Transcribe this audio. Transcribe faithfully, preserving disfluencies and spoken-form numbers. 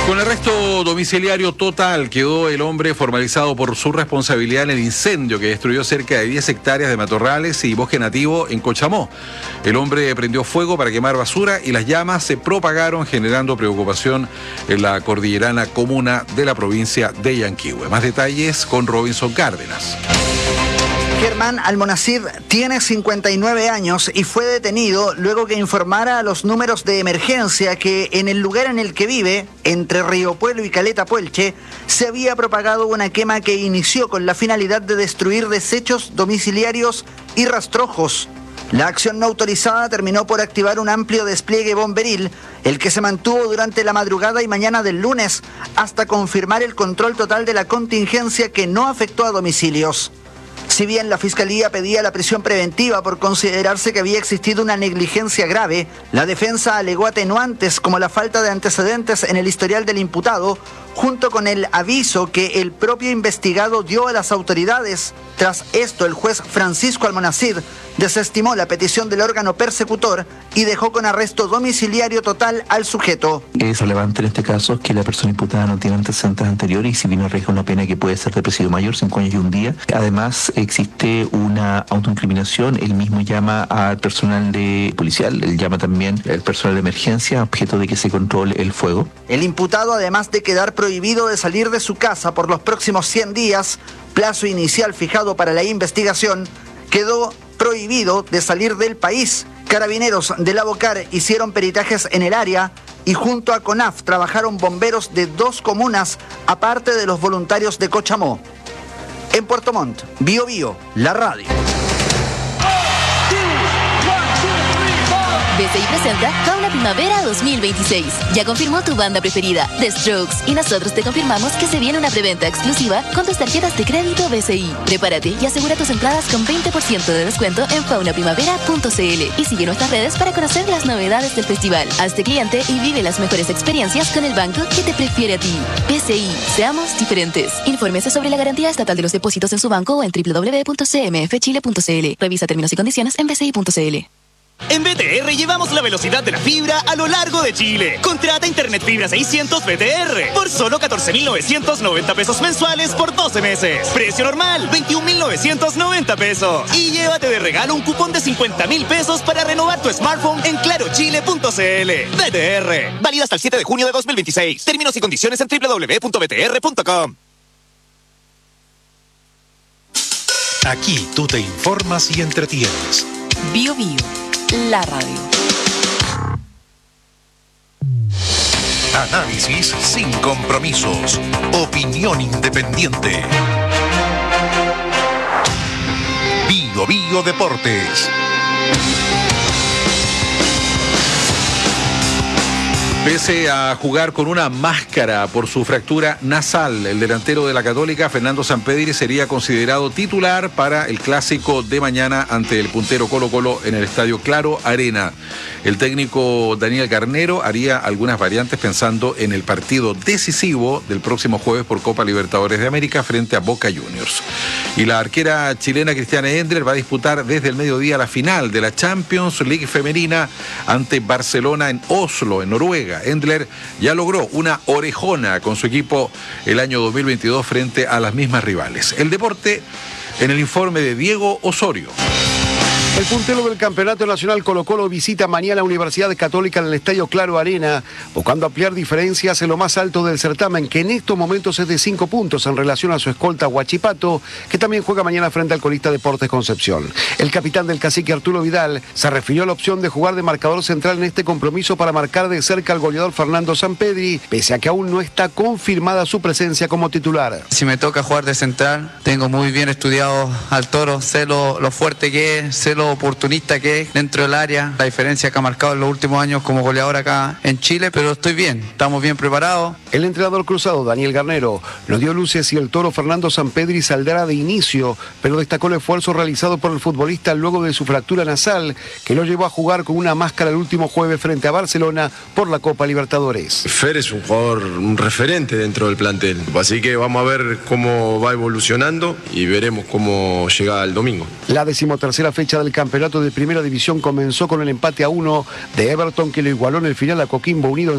Con arresto domiciliario total quedó el hombre formalizado por su responsabilidad en el incendio que destruyó cerca de diez hectáreas de matorrales y bosque nativo en Cochamó. El hombre prendió fuego para quemar basura y las llamas se propagaron generando preocupación en la cordillerana comuna de la provincia de Yanquihue. Más detalles con Robinson Cárdenas. Germán Almonacid tiene cincuenta y nueve años y fue detenido luego que informara a los números de emergencia que en el lugar en el que vive, entre Río Pueblo y Caleta Puelche, se había propagado una quema que inició con la finalidad de destruir desechos domiciliarios y rastrojos. La acción no autorizada terminó por activar un amplio despliegue bomberil, el que se mantuvo durante la madrugada y mañana del lunes, hasta confirmar el control total de la contingencia que no afectó a domicilios. Si bien la Fiscalía pedía la prisión preventiva por considerarse que había existido una negligencia grave, la defensa alegó atenuantes como la falta de antecedentes en el historial del imputado, junto con el aviso que el propio investigado dio a las autoridades. Tras esto, el juez Francisco Almonacid desestimó la petición del órgano persecutor y dejó con arresto domiciliario total al sujeto. Es relevante en este caso que la persona imputada no tiene antecedentes anteriores y si bien arriesga una pena que puede ser de presidio mayor, cinco años y un día. Además, existe una autoincriminación. Él mismo llama al personal de policial, él llama también al personal de emergencia, objeto de que se controle el fuego. El imputado, además de quedar prohibido de salir de su casa por los próximos cien días, plazo inicial fijado para la investigación, quedó prohibido de salir del país. Carabineros de la Bocar hicieron peritajes en el área y junto a CONAF trabajaron bomberos de dos comunas, aparte de los voluntarios de Cochamó. En Puerto Montt, Bio Bio, la radio. B C I presenta Fauna Primavera dos mil veintiséis. Ya confirmó tu banda preferida, The Strokes, y nosotros te confirmamos que se viene una preventa exclusiva con tus tarjetas de crédito B C I. Prepárate y asegura tus entradas con veinte por ciento de descuento en fauna primavera punto c l y sigue nuestras redes para conocer las novedades del festival. Hazte cliente y vive las mejores experiencias con el banco que te prefiere a ti. B C I, seamos diferentes. Infórmese sobre la garantía estatal de los depósitos en su banco o en doble u doble u doble u punto c m f chile punto c l. Revisa términos y condiciones en b c i punto c l. En B T R llevamos la velocidad de la fibra a lo largo de Chile. Contrata Internet Fibra seiscientos B T R por solo catorce mil novecientos noventa pesos mensuales por doce meses. Precio normal, veintiún mil novecientos noventa pesos. Y llévate de regalo un cupón de cincuenta mil pesos para renovar tu smartphone en claro chile punto c l. B T R. Válida hasta el siete de junio de dos mil veintiséis. Términos y condiciones en doble u doble u doble u punto b t r punto com. Aquí tú te informas y entretienes. Bio Bio, la radio. Análisis sin compromisos. Opinión independiente. Bio Bio Deportes. Pese a jugar con una máscara por su fractura nasal, el delantero de la Católica, Fernando Sampedri, sería considerado titular para el clásico de mañana ante el puntero Colo-Colo en el estadio Claro Arena. El técnico Daniel Garnero haría algunas variantes pensando en el partido decisivo del próximo jueves por Copa Libertadores de América frente a Boca Juniors. Y la arquera chilena Cristiana Endler va a disputar desde el mediodía la final de la Champions League femenina ante Barcelona en Oslo, en Noruega. Endler ya logró una orejona con su equipo el año dos mil veintidós frente a las mismas rivales. El deporte en el informe de Diego Osorio. El puntero del Campeonato Nacional Colo-Colo visita mañana a Universidad Católica en el Estadio Claro Arena, buscando ampliar diferencias en lo más alto del certamen, que en estos momentos es de cinco puntos en relación a su escolta Huachipato, que también juega mañana frente al colista Deportes Concepción. El capitán del Cacique, Arturo Vidal, se refirió a la opción de jugar de marcador central en este compromiso para marcar de cerca al goleador Fernando Sampedri, pese a que aún no está confirmada su presencia como titular. Si me toca jugar de central, tengo muy bien estudiado al Toro, sé lo, lo fuerte que es, sé lo oportunista que es dentro del área, la diferencia que ha marcado en los últimos años como goleador acá en Chile, pero estoy bien, estamos bien preparados. El entrenador cruzado, Daniel Garnero, nos dio luces y el Toro Fernando Sampedri saldrá de inicio, pero destacó el esfuerzo realizado por el futbolista luego de su fractura nasal, que lo llevó a jugar con una máscara el último jueves frente a Barcelona por la Copa Libertadores. Fer es un jugador, un referente dentro del plantel, así que vamos a ver cómo va evolucionando y veremos cómo llega el domingo. La decimotercera fecha del campeonato de Primera División comenzó con el empate a uno de Everton, que lo igualó en el final a Coquimbo Unido